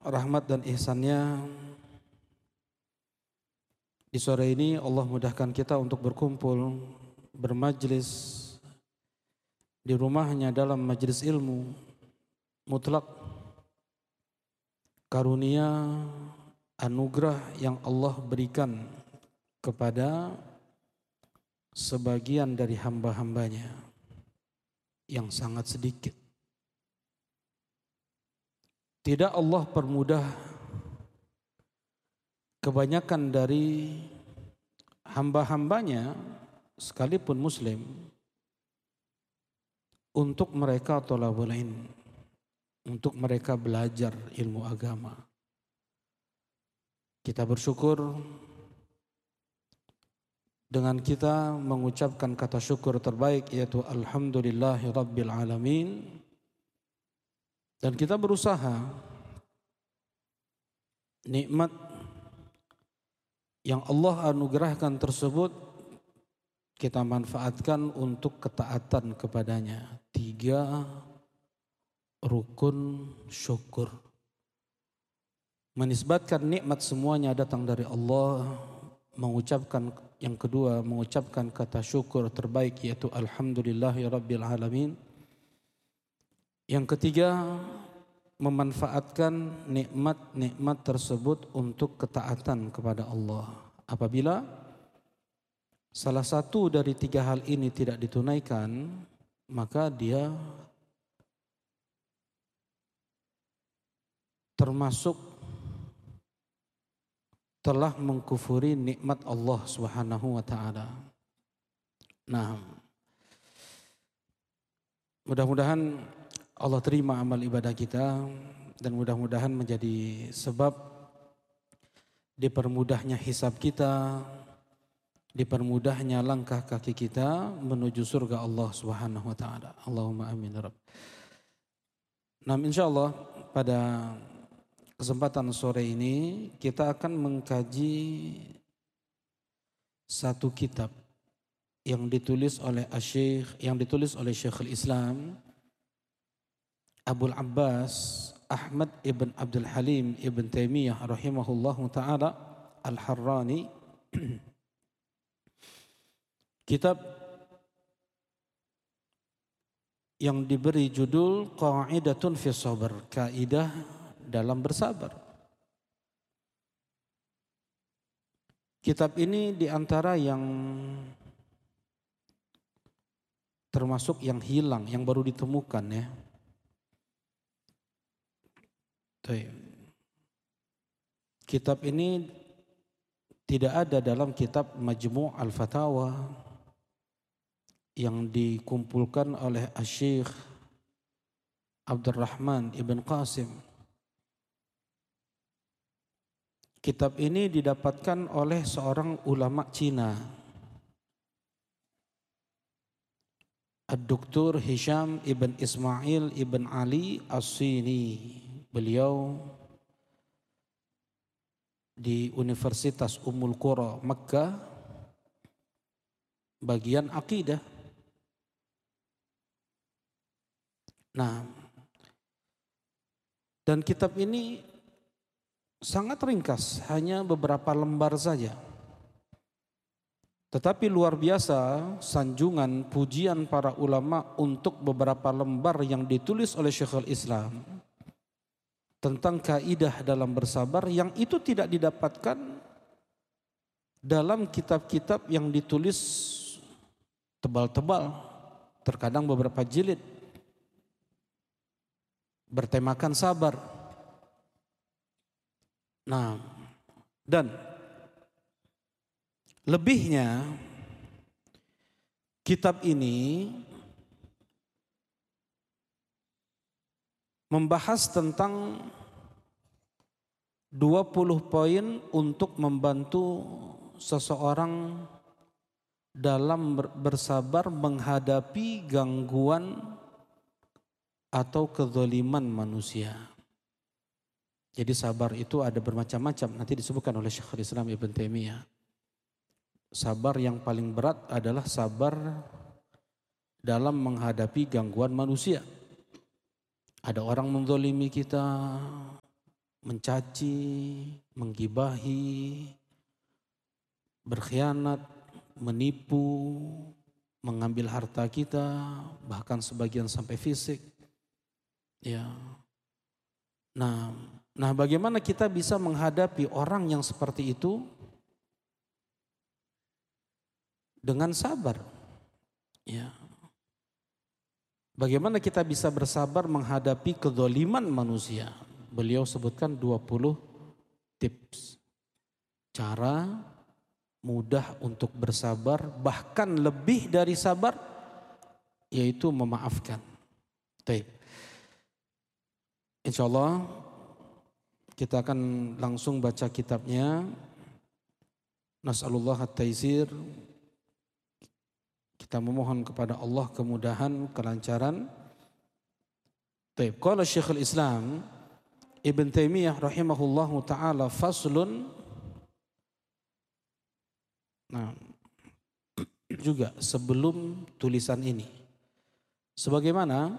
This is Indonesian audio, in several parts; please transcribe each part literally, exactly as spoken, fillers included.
rahmat dan ihsannya, di sore ini Allah mudahkan kita untuk berkumpul, bermajlis di rumahnya dalam majlis ilmu. Mutlak karunia anugerah yang Allah berikan kepada sebagian dari hamba-hambanya yang sangat sedikit. Tidak Allah permudah kebanyakan dari hamba-hambanya sekalipun muslim untuk mereka thalabul ilm, untuk mereka belajar ilmu agama. Kita bersyukur dengan kita mengucapkan kata syukur terbaik, yaitu alhamdulillahi rabbil alamin. Dan kita berusaha nikmat yang Allah anugerahkan tersebut kita manfaatkan untuk ketaatan kepadanya. Tiga rukun syukur. Menisbatkan nikmat semuanya datang dari Allah. Mengucapkan yang kedua, mengucapkan kata syukur terbaik, yaitu alhamdulillahi rabbil alamin. Yang ketiga, memanfaatkan nikmat-nikmat tersebut untuk ketaatan kepada Allah. Apabila salah satu dari tiga hal ini tidak ditunaikan, maka dia termasuk telah mengkufuri nikmat Allah Subhanahu wa taala. Nah, mudah-mudahan Allah terima amal ibadah kita dan mudah-mudahan menjadi sebab dipermudahnya hisab kita, dipermudahnya langkah kaki kita menuju surga Allah Subhanahu wa taala. Allahumma amin ya rabb. Nah, insyaallah pada kesempatan sore ini kita akan mengkaji satu kitab yang ditulis oleh Asy-Syaikh yang ditulis oleh Syekhul Islam Abul Abbas Ahmad ibn Abdul Halim ibn Taimiyah rahimahullahu ta'ala Al-Harrani. Kitab yang diberi judul Qa'idatun fi Sabr, kaidah dalam bersabar. Kitab ini diantara yang termasuk yang hilang, yang baru ditemukan ya. Kitab ini tidak ada dalam kitab Majmu' al-Fatawa yang dikumpulkan oleh Asy-Syaikh Abdurrahman ibn Qasim. Kitab ini didapatkan oleh seorang ulama Cina, Ad-Doktor Hisham ibn Ismail ibn Ali As-Sini. Beliau di Universitas Ummul Qura Makkah bagian akidah. Nah, dan kitab ini sangat ringkas, hanya beberapa lembar saja. Tetapi luar biasa sanjungan pujian para ulama untuk beberapa lembar yang ditulis oleh Syekhul Islam tentang kaidah dalam bersabar, yang itu tidak didapatkan dalam kitab-kitab yang ditulis tebal-tebal, terkadang beberapa jilid, bertemakan sabar. Nah, dan lebihnya kitab ini membahas tentang dua puluh poin untuk membantu seseorang dalam bersabar menghadapi gangguan atau kezaliman manusia. Jadi sabar itu ada bermacam-macam, nanti disebutkan oleh Syekhul Islam Ibn Taimiyah. Sabar yang paling berat adalah sabar dalam menghadapi gangguan manusia. Ada orang menzalimi kita, mencaci, menggibahi, berkhianat, menipu, mengambil harta kita, bahkan sebagian sampai fisik. Ya. Nah, nah bagaimana kita bisa menghadapi orang yang seperti itu dengan sabar? Ya. Bagaimana kita bisa bersabar menghadapi kezaliman manusia? Beliau sebutkan dua puluh tips. Cara mudah untuk bersabar, bahkan lebih dari sabar, yaitu memaafkan. Baik. Insya Allah kita akan langsung baca kitabnya. Nas'alullah at-taizir. Kita memohon kepada Allah kemudahan, kelancaran. Baik. Qala Syekhul Islam Ibn Taimiyah rahimahullahu ta'ala faslun. Nah, juga sebelum tulisan ini, sebagaimana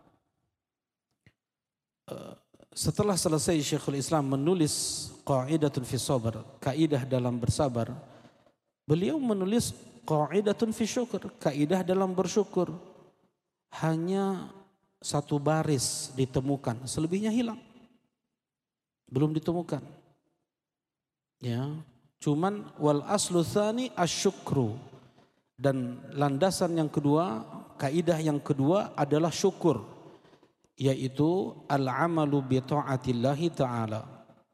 setelah selesai Syekhul Islam menulis Qa'idatun fi Sabr, kaidah dalam bersabar, beliau menulis Qa'idatun fi Syukr, kaidah dalam bersyukur. Hanya satu baris ditemukan, selebihnya hilang, belum ditemukan. Ya, cuman wal aslu tsani asyukru, dan landasan yang kedua, kaidah yang kedua adalah syukur, yaitu al-amalu bi ta'atillahi ta'ala,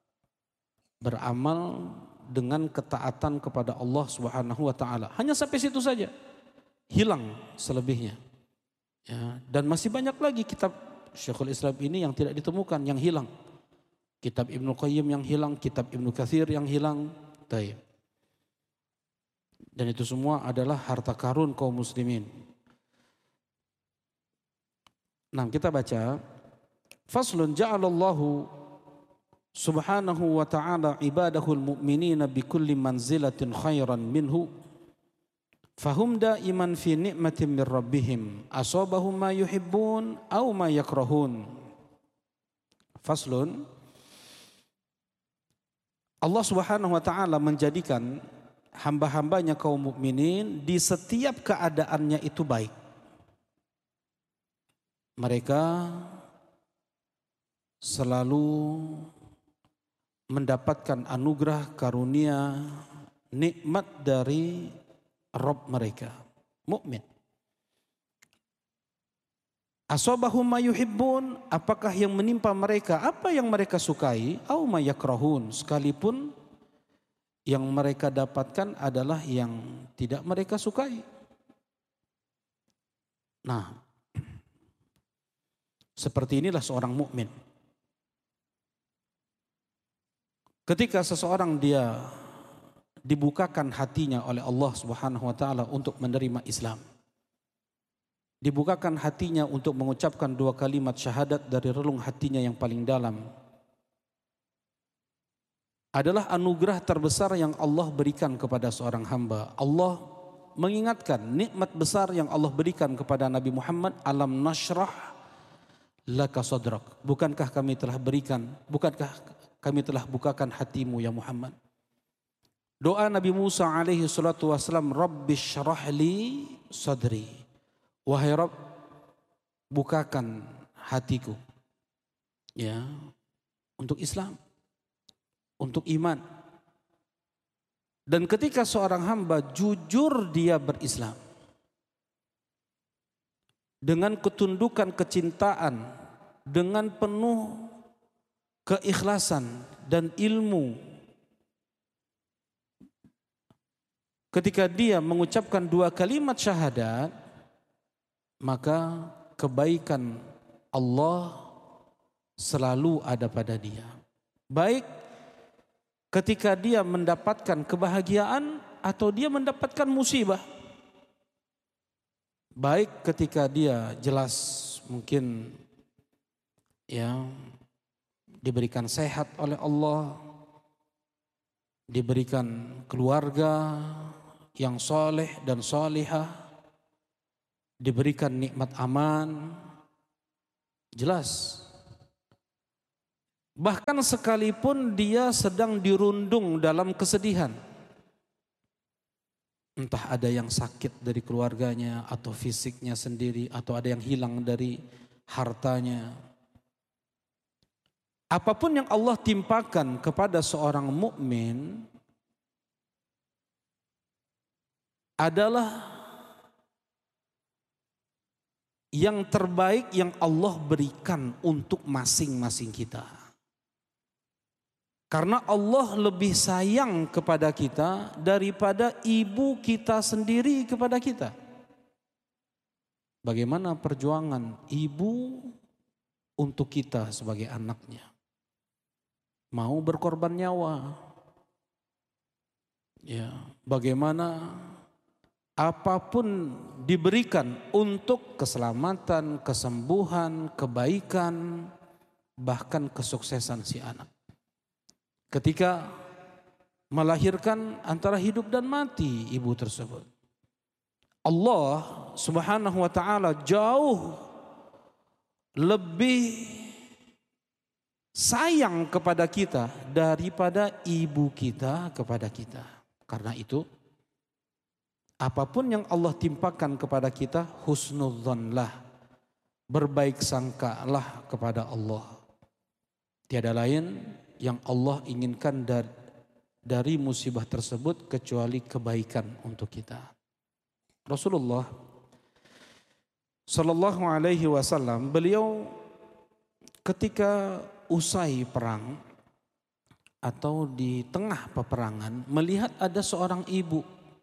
beramal dengan ketaatan kepada Allah Subhanahu wa taala. Hanya sampai situ saja, hilang selebihnya. Ya, dan masih banyak lagi kitab Syekhul Islam ini yang tidak ditemukan, yang hilang. Kitab Ibnu Qayyim yang hilang, kitab Ibnu Katsir yang hilang. Taib. Dan itu semua adalah harta karun kaum muslimin. Nah, kita baca faslun ja'alallahu subhanahu wa ta'ala ibadahul mu'minina bikulli manzilatin khairan minhu fahum da'iman fi ni'matin min rabbihim asabahum ma yuhibbun aw ma yakrahun. Faslun, Allah Subhanahu wa ta'ala menjadikan hamba-hambanya kaum mukminin di setiap keadaannya itu baik. Mereka selalu mendapatkan anugerah karunia nikmat dari Rabb mereka, mukmin. Asabahum ma yuhibbun, apakah yang menimpa mereka apa yang mereka sukai, au ma yakrahun, sekalipun yang mereka dapatkan adalah yang tidak mereka sukai. Nah, seperti inilah seorang mukmin. Ketika seseorang dia dibukakan hatinya oleh Allah Subhanahu wa taala untuk menerima Islam, dibukakan hatinya untuk mengucapkan dua kalimat syahadat dari relung hatinya yang paling dalam, adalah anugerah terbesar yang Allah berikan kepada seorang hamba. Allah mengingatkan nikmat besar yang Allah berikan kepada Nabi Muhammad, alam nashrah laka sadrak. Bukankah kami telah berikan, bukankah kami telah bukakan hatimu ya Muhammad. Doa Nabi Musa alaihi salatu wassalam, Rabbish shrahli sadri. Wahai Rabb, bukakan hatiku ya untuk Islam, untuk iman. Dan ketika seorang hamba jujur dia berislam dengan ketundukan kecintaan, dengan penuh keikhlasan dan ilmu, ketika dia mengucapkan dua kalimat syahadat, maka kebaikan Allah selalu ada pada dia. Baik ketika dia mendapatkan kebahagiaan atau dia mendapatkan musibah. Baik ketika dia jelas mungkin ya diberikan sehat oleh Allah, diberikan keluarga yang soleh dan solihah, diberikan nikmat aman, jelas Bahkan sekalipun dia sedang dirundung dalam kesedihan. Entah ada yang sakit dari keluarganya atau fisiknya sendiri, atau ada yang hilang dari hartanya. Apapun yang Allah timpakan kepada seorang mukmin adalah yang terbaik yang Allah berikan untuk masing-masing kita. Karena Allah lebih sayang kepada kita daripada ibu kita sendiri kepada kita. Bagaimana perjuangan ibu untuk kita sebagai anaknya? Mau berkorban nyawa. Ya, bagaimana apapun diberikan untuk keselamatan, kesembuhan, kebaikan, bahkan kesuksesan si anak. Ketika melahirkan antara hidup dan mati ibu tersebut. Allah Subhanahu wa taala jauh lebih sayang kepada kita daripada ibu kita kepada kita. Karena itu apapun yang Allah timpakan kepada kita, husnudzonlah, berbaik sangkalah kepada Allah. Tiada lain yang Allah inginkan dari, dari musibah tersebut kecuali kebaikan untuk kita. Rasulullah Sallallahu Alaihi Wasallam, beliau ketika usai perang atau di tengah peperangan melihat ada seorang ibu.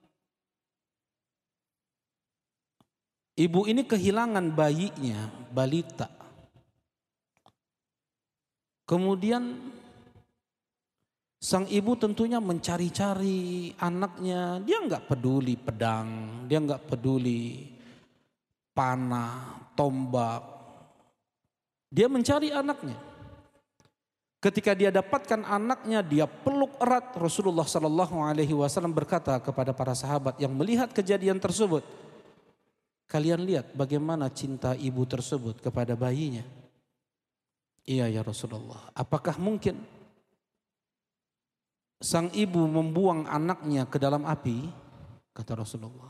Ibu ini kehilangan bayinya, balita. Kemudian sang ibu tentunya mencari-cari anaknya. Dia enggak peduli pedang, dia enggak peduli panah, tombak. Dia mencari anaknya. Ketika dia dapatkan anaknya, dia peluk erat. Rasulullah Sallallahu Alaihi Wasallam berkata kepada para sahabat yang melihat kejadian tersebut, kalian lihat bagaimana cinta ibu tersebut kepada bayinya. Iya ya Rasulullah, apakah mungkin sang ibu membuang anaknya ke dalam api? Kata Rasulullah.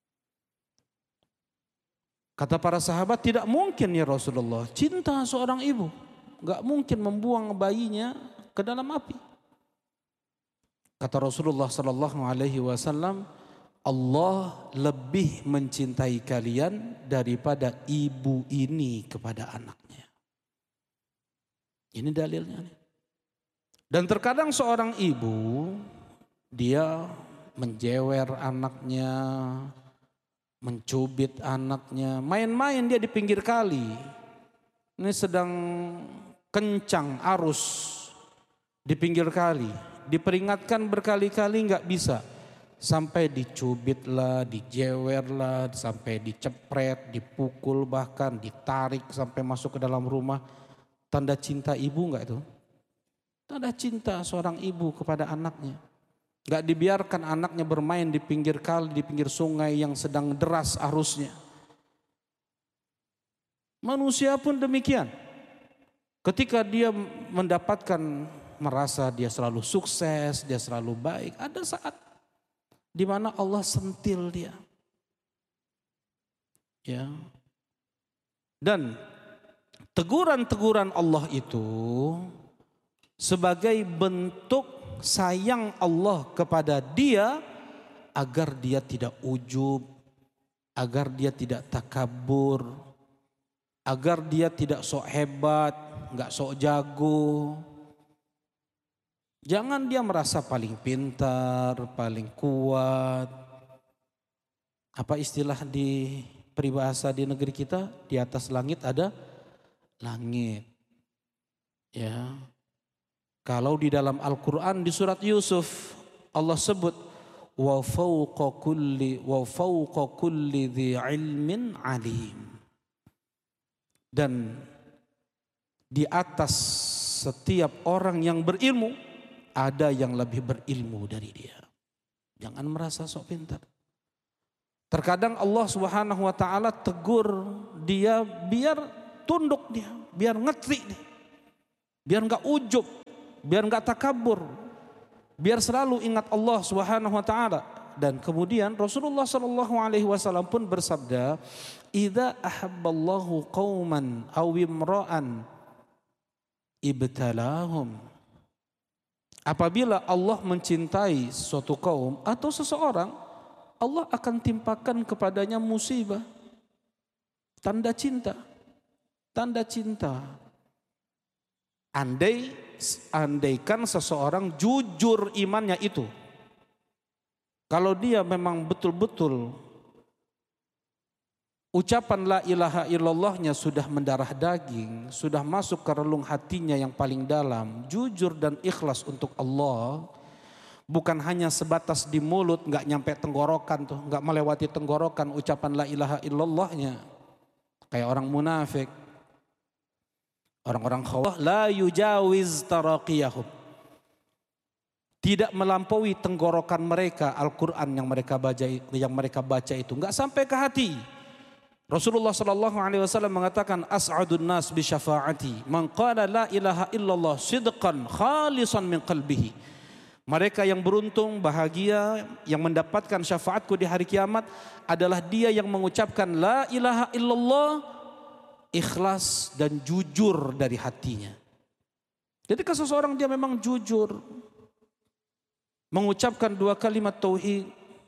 Kata para sahabat, tidak mungkin ya Rasulullah. Cinta seorang ibu gak mungkin membuang bayinya ke dalam api. Kata Rasulullah Sallallahu Alaihi Wasallam, Allah lebih mencintai kalian daripada ibu ini kepada anaknya. Ini dalilnya nih. Dan terkadang seorang ibu, dia menjewer anaknya, mencubit anaknya, main-main dia di pinggir kali. Ini sedang kencang arus di pinggir kali. Diperingatkan berkali-kali nggak bisa. Sampai dicubit lah, dijewer lah, sampai dicepret, dipukul, bahkan ditarik sampai masuk ke dalam rumah. Tanda cinta ibu nggak itu? Tanda cinta seorang ibu kepada anaknya. Gak dibiarkan anaknya bermain di pinggir kali, di pinggir sungai yang sedang deras arusnya. Manusia pun demikian. Ketika dia mendapatkan, merasa dia selalu sukses, dia selalu baik, ada saat di mana Allah sentil dia. Ya. Dan teguran-teguran Allah itu sebagai bentuk sayang Allah kepada dia agar dia tidak ujub, agar dia tidak takabur, agar dia tidak sok hebat, enggak sok jago. Jangan dia merasa paling pintar, paling kuat. Apa istilah di peribahasa di negeri kita? Di atas langit ada langit. Ya. Kalau di dalam Al-Quran di surat Yusuf Allah sebut wa fawqa kulli wa fawqa kulli dhi ilmin alim. Dan di atas setiap orang yang berilmu ada yang lebih berilmu dari dia. Jangan merasa sok pintar. Terkadang Allah Subhanahu wa taala tegur dia biar tunduk dia, biar ngerti dia. biar enggak ujub, biar enggak takabur, biar selalu ingat Allah Subhanahu wa taala. Dan kemudian Rasulullah sallallahu alaihi wasallam pun bersabda, "Idza ahabballahu qauman aw imra'an ibtalahum." Apabila Allah mencintai suatu kaum atau seseorang, Allah akan timpakan kepadanya musibah. Tanda cinta. Tanda cinta. Andai andaikan seseorang jujur imannya itu. Kalau dia memang betul-betul ucapan la ilaha illallahnya sudah mendarah daging, sudah masuk ke relung hatinya yang paling dalam, jujur dan ikhlas untuk Allah, bukan hanya sebatas di mulut, nggak nyampe tenggorokan tuh, nggak melewati tenggorokan ucapan la ilaha illallahnya, kayak orang munafik, orang-orang khawarij, la yujawiz taraqiyahum. Tidak melampaui tenggorokan mereka Al-Quran yang mereka baca, yang mereka baca itu nggak sampai ke hati. Rasulullah Shallallahu Alaihi Wasallam mengatakan, as'adun nas bi syafaati man qala la ilaha illallah sidqan khalisan min qalbihi. Mereka yang beruntung, bahagia, yang mendapatkan syafaatku di hari kiamat adalah dia yang mengucapkan la ilaha illallah ikhlas dan jujur dari hatinya. Jadi kalau seseorang dia memang jujur mengucapkan dua kalimat tauhid,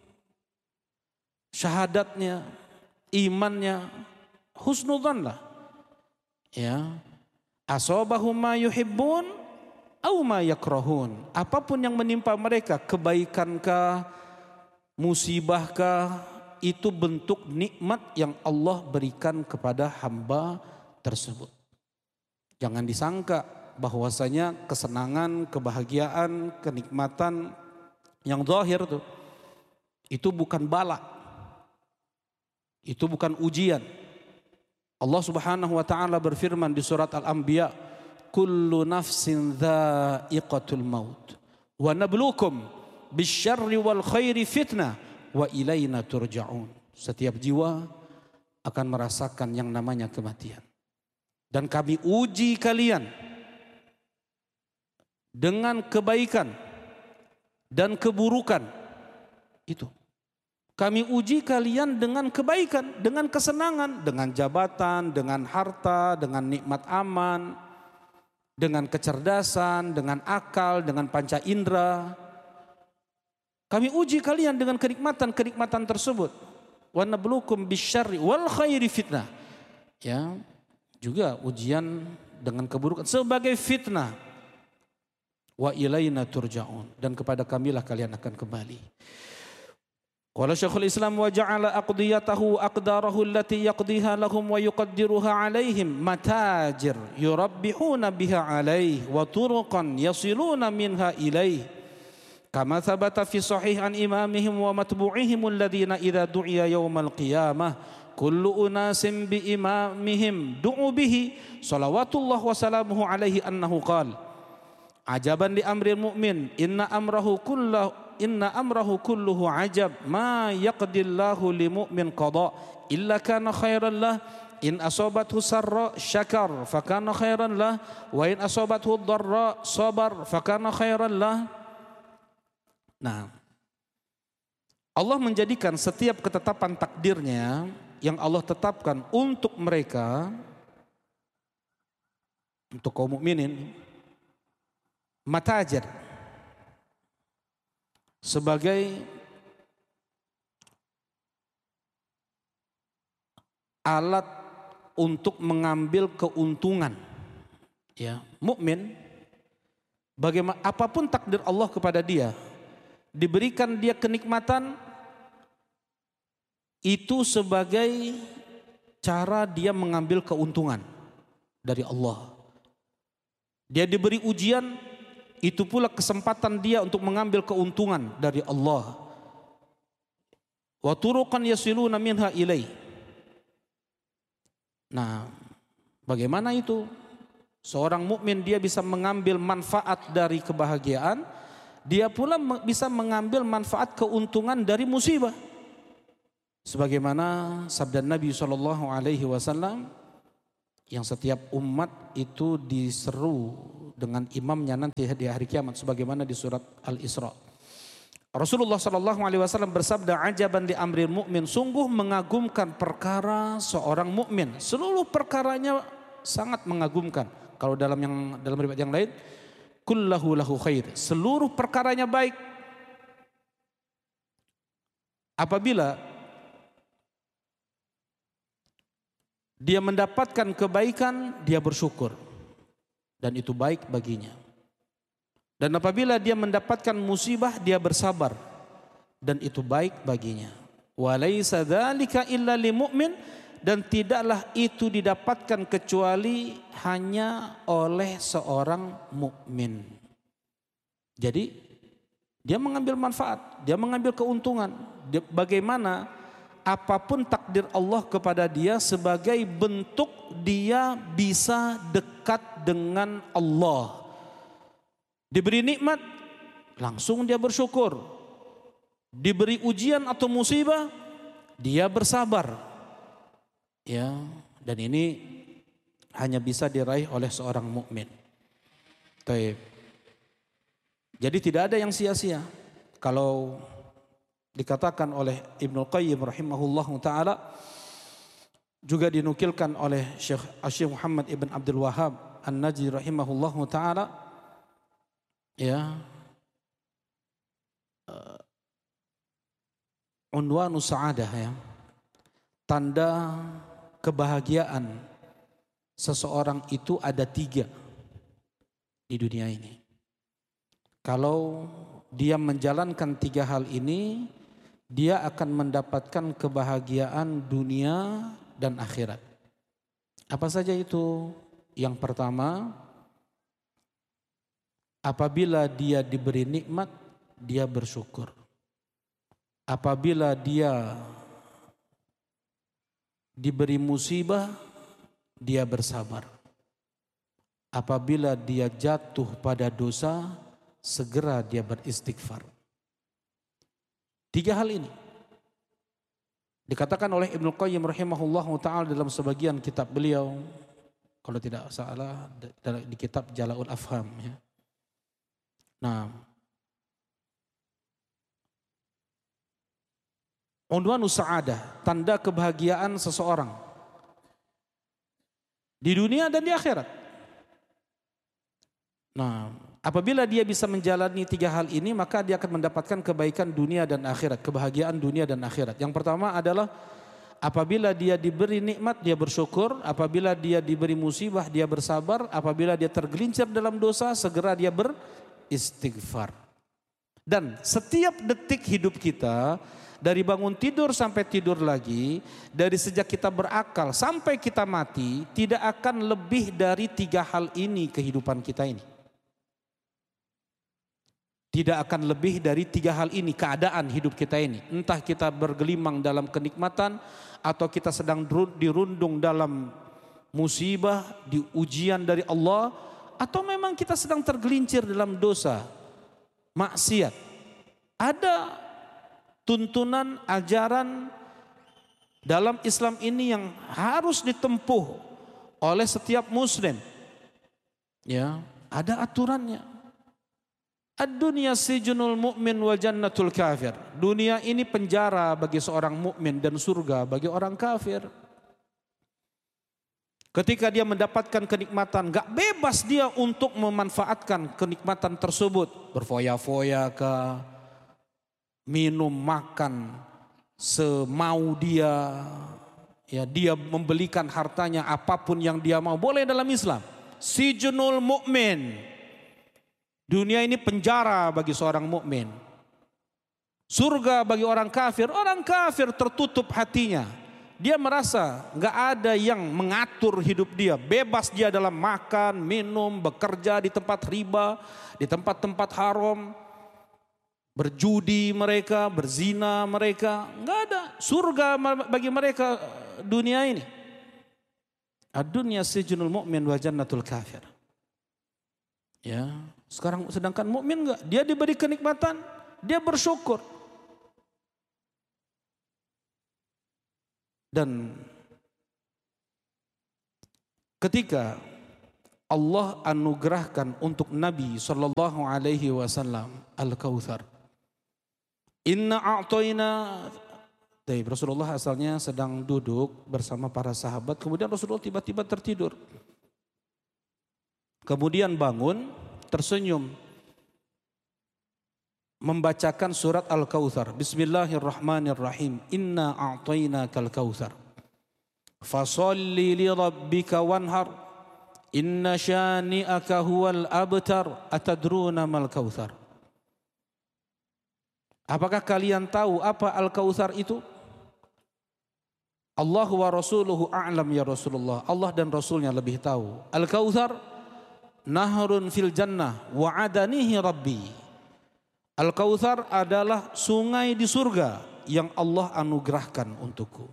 syahadatnya, imannya, husnudzan lah. Ya, asabahum ma yuhibbun aw ma yakrahun. Apapun yang menimpa mereka, kebaikankah, musibahkah, itu bentuk nikmat yang Allah berikan kepada hamba tersebut. Jangan disangka bahwasanya kesenangan, kebahagiaan, kenikmatan yang zahir tuh itu bukan bala, itu bukan ujian. Allah Subhanahu wa taala berfirman di surat Al-Anbiya, kullu nafsin dha'iqatul maut wa nabluukum bisyarri wal khairi fitnah wa ilaina turja'un. Setiap jiwa akan merasakan yang namanya kematian, dan kami uji kalian dengan kebaikan dan keburukan. Itu kami uji kalian dengan kebaikan, dengan kesenangan, dengan jabatan, dengan harta, dengan nikmat aman, dengan kecerdasan, dengan akal, dengan panca indera. Kami uji kalian dengan kenikmatan-kenikmatan tersebut. Wa nabluukum bisyarri wal khairi fitnah. Ya, juga ujian dengan keburukan sebagai fitnah. Wa ilaina turja'un, dan kepada kamilah kalian akan kembali. Qala Syekhul Islam wa ja'ala aqdiyatahu aqdarahu allati yaqdiha lahum wa yuqaddiruha alaihim matajir yurabbihuna biha alaihi wa turuqan yasiluna minha ilaihi kama thabata fi sahih an imamihim wa matbu'ihim alladhina idza du'iya yaumal qiyamah kullu unasim bi imamihim du'u bihi salawatullah wa salamuhu alaihi annahu qala ajaban li amril mu'min inna amrahu kullahu inna amrahu kulluhu ajab ma yaqdillahu li mu'min qada illa kana khairan lah in asabathu sarra syakar fakana khairan lah wa in asabathu dharra sabar fakana khairan lah. Nah, Allah menjadikan setiap ketetapan takdirnya yang Allah tetapkan untuk mereka, untuk kaum mukminin, matajir, sebagai alat untuk mengambil keuntungan. Ya, mukmin, bagaimana apapun takdir Allah kepada dia, diberikan dia kenikmatan, itu sebagai cara dia mengambil keuntungan dari Allah. Dia diberi ujian, itu pula kesempatan dia untuk mengambil keuntungan dari Allah. Wa turuqan yasiluna minha ilai. Nah, bagaimana itu? Seorang mukmin dia bisa mengambil manfaat dari kebahagiaan, dia pula bisa mengambil manfaat keuntungan dari musibah. Sebagaimana sabda Nabi shallallahu alaihi wasallam yang setiap umat itu diseru dengan imamnya nanti di hari kiamat sebagaimana di surat Al-Isra. Rasulullah Shallallahu Alaihi Wasallam bersabda, ajaban li amril mu'min, sungguh mengagumkan perkara seorang mukmin. Seluruh perkaranya sangat mengagumkan. Kalau dalam yang dalam riwayat yang lain, kullahu lahu khair, seluruh perkaranya baik. Apabila dia mendapatkan kebaikan, dia bersyukur dan itu baik baginya. Dan apabila dia mendapatkan musibah, dia bersabar dan itu baik baginya. Walaisa dzalika illa limu'min, dan tidaklah itu didapatkan kecuali hanya oleh seorang mukmin. Jadi dia mengambil manfaat, dia mengambil keuntungan. Dia, bagaimana apapun takdir Allah kepada dia sebagai bentuk dia bisa dekat dengan Allah. Diberi nikmat, langsung dia bersyukur. Diberi ujian atau musibah, dia bersabar. Ya, dan ini hanya bisa diraih oleh seorang mukmin. Taib. Jadi tidak ada yang sia-sia. Kalau dikatakan oleh Ibnu Qayyim rahimahullahu taala, juga dinukilkan oleh Syekh Syekh Muhammad ibn Abdul Wahhab An-Najdi rahimahullahu taala, ya, uh, unwanu sa'adah, ya, tanda kebahagiaan seseorang itu ada tiga di dunia ini. Kalau dia menjalankan tiga hal ini, dia akan mendapatkan kebahagiaan dunia dan akhirat. Apa saja itu? Yang pertama, apabila dia diberi nikmat, dia bersyukur. Apabila dia diberi musibah, dia bersabar. Apabila dia jatuh pada dosa, segera dia beristighfar. Tiga hal ini dikatakan oleh Ibnu Qayyim rahimahullahu ta'ala dalam sebagian kitab beliau, kalau tidak salah di kitab Jala'ul Afham, ya. Nah, unwanu sa'adah, tanda kebahagiaan seseorang di dunia dan di akhirat. Nah, apabila dia bisa menjalani tiga hal ini, maka dia akan mendapatkan kebaikan dunia dan akhirat, kebahagiaan dunia dan akhirat. Yang pertama adalah apabila dia diberi nikmat, dia bersyukur. Apabila dia diberi musibah, dia bersabar. Apabila dia tergelincir dalam dosa, segera dia beristighfar. Dan setiap detik hidup kita, dari bangun tidur sampai tidur lagi, dari sejak kita berakal sampai kita mati, tidak akan lebih dari tiga hal ini kehidupan kita ini. Tidak akan lebih dari tiga hal ini keadaan hidup kita ini. Entah kita bergelimang dalam kenikmatan, atau kita sedang dirundung dalam musibah, di ujian dari Allah, atau memang kita sedang tergelincir dalam dosa, maksiat. Ada tuntunan ajaran dalam Islam ini yang harus ditempuh oleh setiap muslim. Ya, ada aturannya. Ad-dunya sijnul mu'min wa jannatul kafir. Dunia ini penjara bagi seorang mukmin dan surga bagi orang kafir. Ketika dia mendapatkan kenikmatan, gak bebas dia untuk memanfaatkan kenikmatan tersebut. Berfoya-foya ke, minum, makan semau dia. Ya, dia membelikan hartanya apapun yang dia mau. Boleh dalam Islam. Sijnul mu'min. Dunia ini penjara bagi seorang mukmin. Surga bagi orang kafir. Orang kafir tertutup hatinya. Dia merasa gak ada yang mengatur hidup dia. Bebas dia dalam makan, minum, bekerja di tempat riba, di tempat-tempat haram. Berjudi mereka, berzina mereka. Gak ada surga bagi mereka dunia ini. Ad-dunya sijnul mu'min wa jannatul kafir. Ya, sekarang sedangkan mukmin enggak, dia diberi kenikmatan, dia bersyukur. Dan ketika Allah anugerahkan untuk Nabi sallallahu alaihi wasallam Al-Kautsar. Inna a'tayna. Rasulullah asalnya sedang duduk bersama para sahabat, kemudian Rasulullah tiba-tiba tertidur. Kemudian bangun, tersenyum, membacakan surat Al-Kautsar. Bismillahirrahmanirrahim. Inna a'tainakal kautsar. Fasholli li rabbika wanhar. Inna syani'aka huwal abtar. Atadruna mal kautsar. Apakah kalian tahu apa Al-Kautsar itu? Allah wa rasuluhu a'lam ya Rasulullah. Allah dan Rasulnya lebih tahu. Al-Kautsar nahrun fil jannah wa adanihi rabbi. Al-Kautsar adalah sungai di surga yang Allah anugerahkan untukku.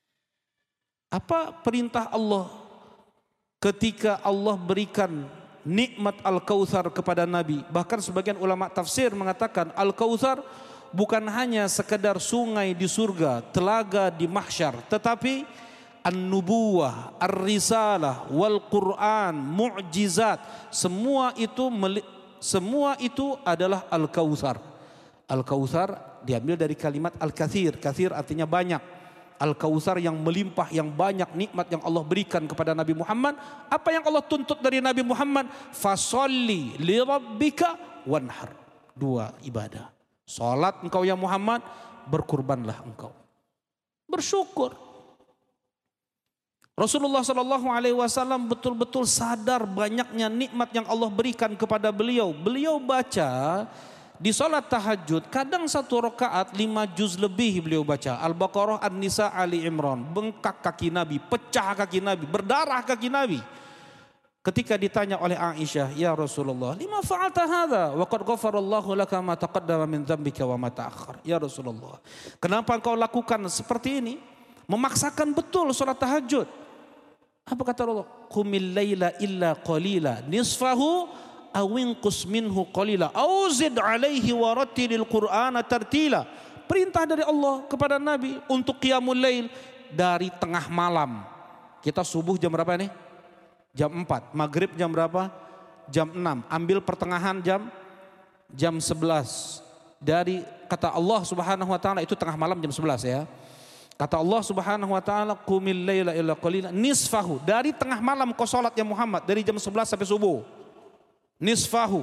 Apa perintah Allah ketika Allah berikan nikmat Al-Kautsar kepada Nabi? Bahkan sebagian ulama tafsir mengatakan Al-Kautsar bukan hanya sekedar sungai di surga, telaga di mahsyar, tetapi an-nubuwah, ar-risalah, wal Quran, mu'jizat, semua itu semua itu adalah Al-Kautsar. Al-Kautsar diambil dari kalimat al-katsir. Katsir artinya banyak. Al-Kautsar yang melimpah, yang banyak nikmat yang Allah berikan kepada Nabi Muhammad. Apa yang Allah tuntut dari Nabi Muhammad? Fasholli li rabbika wanhar. Dua ibadah. Salat engkau ya Muhammad, berkurbanlah engkau. Bersyukur. Rasulullah Shallallahu Alaihi Wasallam betul-betul sadar banyaknya nikmat yang Allah berikan kepada beliau. Beliau baca di salat tahajud, kadang satu rakaat lima juz lebih beliau baca. Al-Baqarah, An-Nisa, Ali Imran. Bengkak kaki Nabi, pecah kaki Nabi, berdarah kaki Nabi. Ketika ditanya oleh Aisyah, ya Rasulullah, lima fa'alta hadha wa qad ghafarallahu laka ma taqaddama min dzambika wa ma ta'akhkhar. Ya Rasulullah, kenapa engkau lakukan seperti ini? Memaksakan betul salat tahajud. Apa kata Allah? Qumil laila illa qalila nisfahu awinqus minhu qalila auzid alaihi warattilil qur'ana tartila. Perintah dari Allah kepada Nabi untuk qiyamul lail dari tengah malam. Kita subuh jam berapa nih? Jam empat. Maghrib jam berapa? Jam enam. Ambil pertengahan jam jam sebelas. Dari kata Allah Subhanahu wa taala itu tengah malam jam sebelas ya. Kata Allah Subhanahu wa taala qumil laila illa qalila nisfahu. Dari tengah malam kau salat ya Muhammad, dari jam sebelas sampai subuh. Nisfahu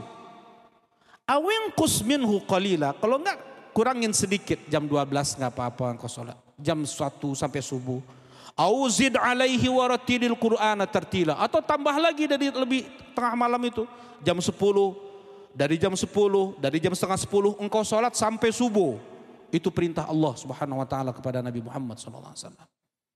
awinqus minhu qalila. Kalau enggak kurangin sedikit, jam dua belas enggak apa-apa engkau salat. Jam satu sampai subuh. Auzid alaihi warattilil qur'ana tartila. Atau tambah lagi dari lebih tengah malam itu. Jam sepuluh. Dari jam sepuluh, dari jam setengah sepuluh engkau salat sampai subuh. Itu perintah Allah Subhanahu wa taala kepada Nabi Muhammad sallallahu alaihi wasallam.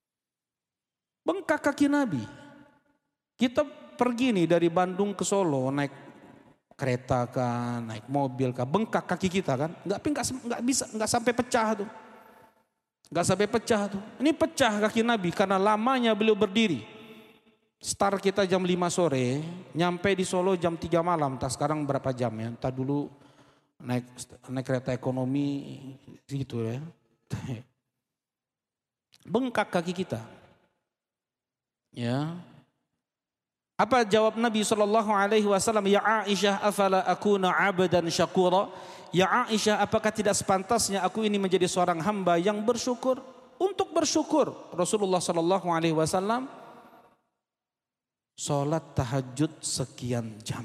Bengkak kaki Nabi. Kita pergi nih dari Bandung ke Solo naik kereta kan, naik mobil kan, bengkak kaki kita kan, nggak nggak nggak bisa, nggak sampai pecah tuh, nggak sampai pecah tuh. Ini pecah kaki Nabi karena lamanya beliau berdiri. Start kita jam lima sore, nyampe di Solo jam tiga malam. Entah sekarang berapa jam ya? Entah dulu naik naik kereta ekonomi gitu ya. Bengkak kaki kita, ya. Apa jawab Nabi Shallallahu Alaihi Wasallam? Ya Aisyah, afala akuna abdan syakura. Ya Aisyah, apakah tidak sepantasnya aku ini menjadi seorang hamba yang bersyukur? Untuk bersyukur, Rasulullah Shallallahu Alaihi Wasallam sholat tahajud sekian jam.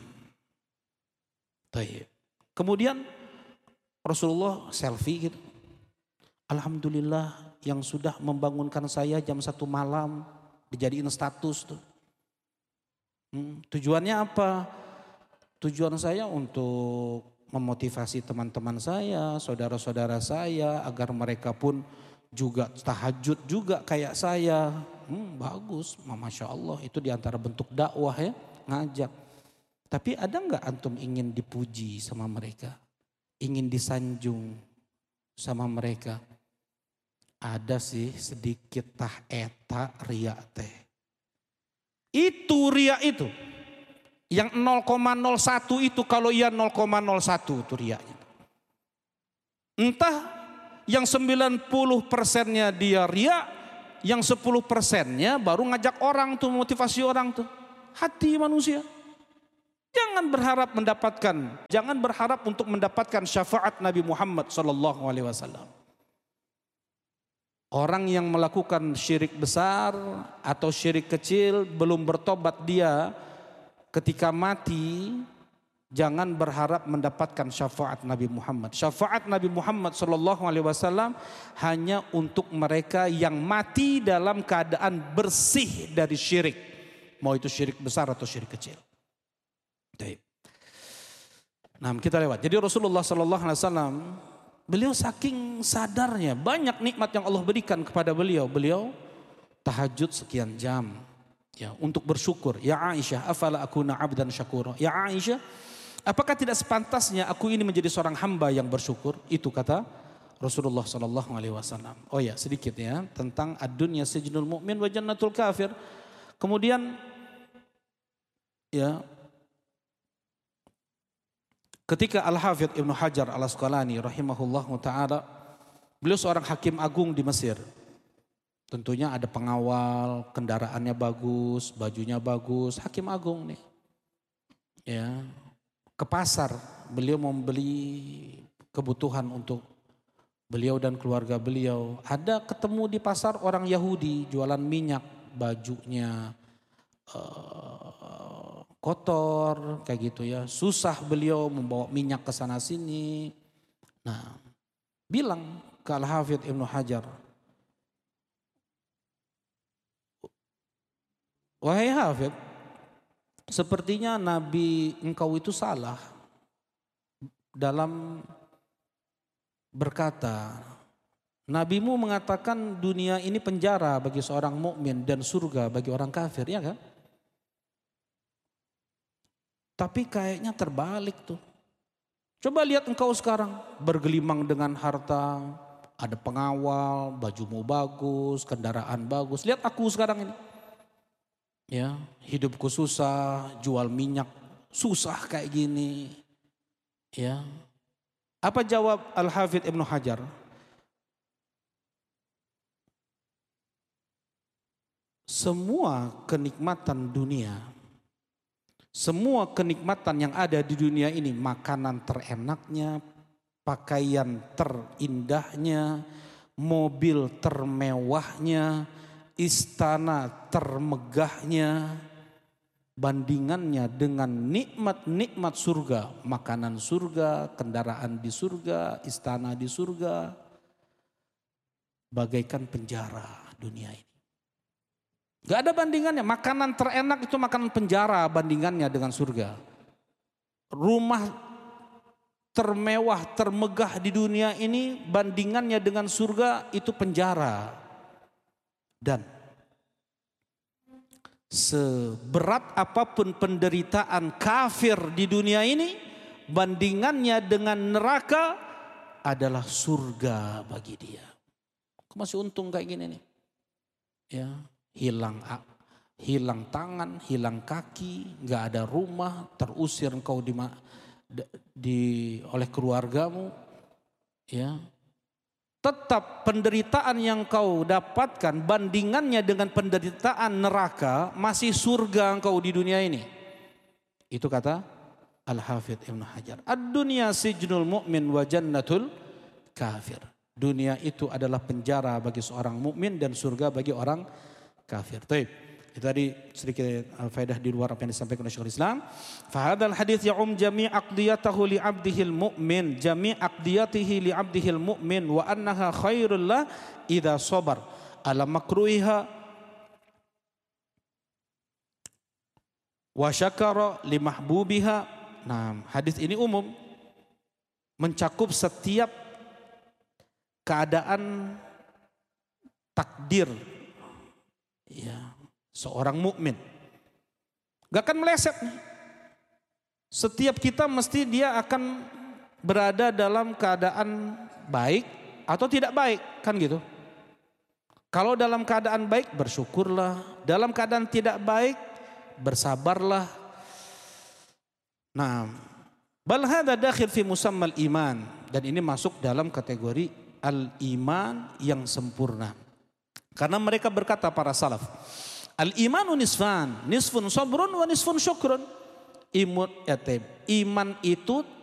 Taib. Kemudian Rasulullah selfie gitu. Alhamdulillah yang sudah membangunkan saya jam satu malam, dijadiin status tuh. Hmm, tujuannya apa? Tujuan saya untuk memotivasi teman-teman saya, saudara-saudara saya, agar mereka pun juga tahajud juga kayak saya. Hmm, bagus, Masya Allah, itu diantara bentuk dakwah ya, ngajak. Tapi ada nggak antum ingin dipuji sama mereka? Ingin disanjung sama mereka? Ada sih sedikit tah eta riya teh. Itu riya itu. Yang nol koma nol satu itu kalau ia nol koma nol satu itu riyanya. Entah yang sembilan puluh persennya dia riya, yang sepuluh persennya baru ngajak orang tuh, motivasi orang tuh. Hati manusia. Jangan berharap mendapatkan, jangan berharap untuk mendapatkan syafaat Nabi Muhammad sallallahu alaihi wasallam. Orang yang melakukan syirik besar atau syirik kecil belum bertobat dia ketika mati, jangan berharap mendapatkan syafaat Nabi Muhammad. Syafaat Nabi Muhammad sallallahu alaihi wasallam hanya untuk mereka yang mati dalam keadaan bersih dari syirik, mau itu syirik besar atau syirik kecil. Nah, kita lewat. Jadi Rasulullah sallallahu alaihi wasallam, beliau saking sadarnya banyak nikmat yang Allah berikan kepada beliau. Beliau tahajud sekian jam ya untuk bersyukur. Ya Aisyah, afala akuna abdan syakura. Ya Aisyah, apakah tidak sepantasnya aku ini menjadi seorang hamba yang bersyukur? Itu kata Rasulullah sallallahu alaihi wasallam. Oh ya, sedikit ya tentang ad-dunya sijnul mu'min wa jannatul kafir. Kemudian ya, ketika Al-Hafidh Ibnu Hajar Al-Asqalani rahimahullah ta'ala, beliau seorang hakim agung di Mesir. Tentunya ada pengawal, kendaraannya bagus, bajunya bagus, hakim agung nih. Ya, ke pasar, beliau membeli kebutuhan untuk beliau dan keluarga beliau. Ada ketemu di pasar orang Yahudi jualan minyak, bajunya uh, kotor kayak gitu ya, susah beliau membawa minyak ke sana sini. Nah, bilang ke Al-Hafidh Ibnu Hajar, wahai Hafidh, sepertinya Nabi engkau itu salah dalam berkata. Nabimu mengatakan dunia ini penjara bagi seorang mukmin dan surga bagi orang kafir, ya kan? Tapi kayaknya terbalik tuh. Coba lihat engkau sekarang, bergelimang dengan harta, ada pengawal, bajumu bagus, kendaraan bagus. Lihat aku sekarang ini. Ya, hidupku susah, jual minyak susah kayak gini. Ya. Apa jawab Al-Hafidh Ibnu Hajar? Semua kenikmatan dunia, semua kenikmatan yang ada di dunia ini, makanan terenaknya, pakaian terindahnya, mobil termewahnya, istana termegahnya, bandingannya dengan nikmat-nikmat surga, makanan surga, kendaraan di surga, istana di surga, bagaikan penjara dunia ini. Gak ada bandingannya, makanan terenak itu makanan penjara bandingannya dengan surga. Rumah termewah, termegah di dunia ini bandingannya dengan surga itu penjara. Dan seberat apapun penderitaan kafir di dunia ini, bandingannya dengan neraka adalah surga bagi dia. Aku masih untung kayak gini nih. Ya. Hilang hilang tangan, hilang kaki, nggak ada rumah, terusir engkau di, di oleh keluargamu, ya. Tetap penderitaan yang kau dapatkan bandingannya dengan penderitaan neraka masih surga engkau di dunia ini. Itu kata Al-Hafidh Ibnu Hajar. Ad-dunya sijnul mu'min wa jannatul kafir. Dunia itu adalah penjara bagi seorang mukmin dan surga bagi orang kafir. Taib. Itu tadi sedikit faedah di luar apa yang disampaikan oleh Syekhul Islam. Fahadal hadits ya'um jami' aqdiyatahu li 'abdihil mu'min, jami' aqdiyatihi li 'abdihil mu'min wa annaha khairul lah idza sabar ala makruhiha wa syakara li mahbubiha. Nah, hadis ini umum mencakup setiap keadaan takdir ya, seorang mukmin. Gak akan meleset nih. Setiap kita mesti dia akan berada dalam keadaan baik atau tidak baik, kan gitu. Kalau dalam keadaan baik bersyukurlah, dalam keadaan tidak baik bersabarlah. Nah, bal hadza dakhil fi musammal iman, dan ini masuk dalam kategori al-iman yang sempurna. Karena mereka berkata para salaf, al-imanu nisfan, nisfun sabrun wa nisfun syukrun. Imun, iman itu